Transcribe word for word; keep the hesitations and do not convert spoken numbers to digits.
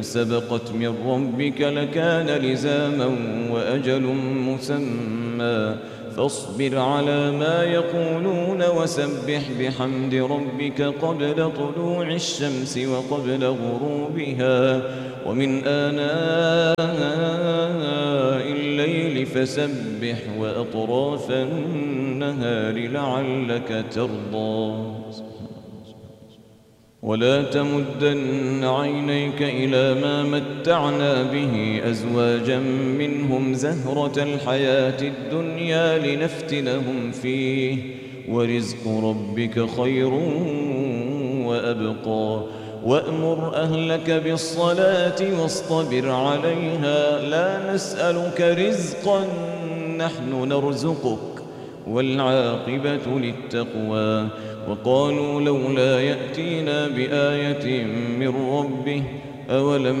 سبقت من ربك لكان لزاما وأجل مسمى فاصبر على ما يقولون وسبح بحمد ربك قبل طلوع الشمس وقبل غروبها ومن آناء الليل فسبح وأطراف النهار لعلك ترضى ولا تمدن عينيك إلى ما متعنا به أزواجا منهم زهرة الحياة الدنيا لنفتنهم فيه ورزق ربك خير وأبقى وأمر أهلك بالصلاة واصطبر عليها لا نسألك رزقا نحن نرزقك والعاقبة للتقوى وقالوا لولا يأتينا بآية من ربه أولم